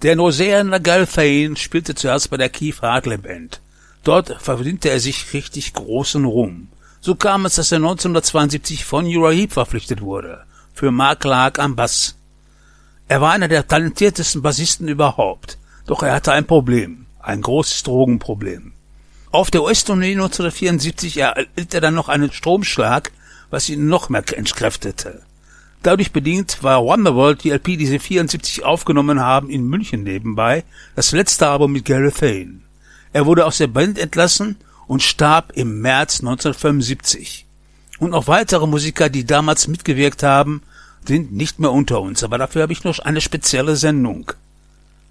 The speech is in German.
Der Norweger Gylfaginn spielte zuerst bei der Keith Hartley Band. Dort verdiente er sich richtig großen Ruhm. So kam es, dass er 1972 von Uriah Heep verpflichtet wurde, für Mark Clark am Bass. Er war einer der talentiertesten Bassisten überhaupt, doch er hatte ein Problem, ein großes Drogenproblem. Auf der US-Tournee 1974 erlitt er dann noch einen Stromschlag, was ihn noch mehr entkräftete. Dadurch bedingt war Wonderworld, die LP, die sie 74 aufgenommen haben, in München nebenbei, das letzte Album mit Gylfaginn. Er wurde aus der Band entlassen und starb im März 1975. Und auch weitere Musiker, die damals mitgewirkt haben, sind nicht mehr unter uns, aber dafür habe ich noch eine spezielle Sendung.